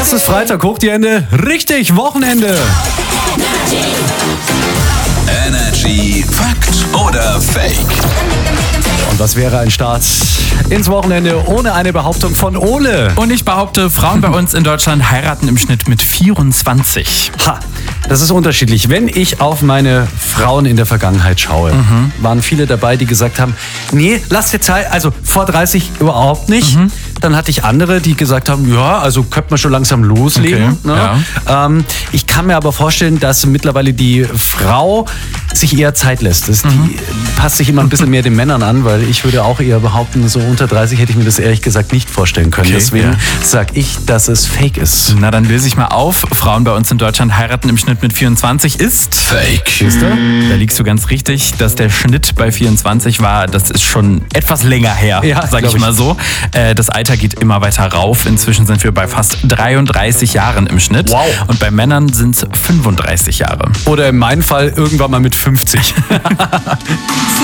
Es ist Freitag, hoch die Hände. Richtig, Wochenende. Energy Fakt oder Fake? Und was wäre ein Start ins Wochenende ohne eine Behauptung von Ole? Und ich behaupte, Frauen bei uns in Deutschland heiraten im Schnitt mit 24. Ha, das ist unterschiedlich. Wenn ich auf meine Frauen in der Vergangenheit schaue, waren viele dabei, die gesagt haben, nee, lass dir Zeit, also vor 30 überhaupt nicht. Dann hatte ich andere, die gesagt haben, ja, also könnte man schon langsam loslegen. Okay, ne? Ich kann mir aber vorstellen, dass mittlerweile die Frau sich eher Zeit lässt. Die passt sich immer ein bisschen mehr den Männern an, weil ich würde auch eher behaupten, so unter 30 hätte ich mir das ehrlich gesagt nicht vorstellen können. Okay, Deswegen sage ich, dass es fake ist. Na, dann löse ich mal auf. Frauen bei uns in Deutschland heiraten im Schnitt mit 24 ist Fake. Siehst du? Da liegst du ganz richtig, dass der Schnitt bei 24 war. Das ist schon etwas länger her, Ja, sag glaub ich mal so. Das Alter geht immer weiter rauf. Inzwischen sind wir bei fast 33 Jahren im Schnitt. Wow. Und bei Männern sind es 35 Jahre. Oder in meinem Fall irgendwann mal mit 50.